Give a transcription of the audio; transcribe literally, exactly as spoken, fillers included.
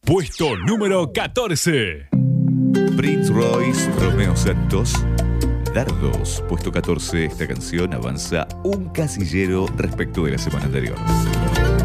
Puesto número catorce. Prince Royce, Romeo Santos, Dardos. Puesto catorce. Esta canción avanza un casillero respecto de la semana anterior.